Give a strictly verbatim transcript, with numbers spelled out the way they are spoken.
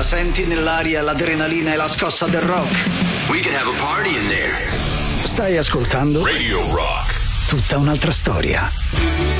La senti nell'aria l'adrenalina e la scossa del rock? We can have a party in there. Stai ascoltando Radio Rock. Tutta un'altra storia.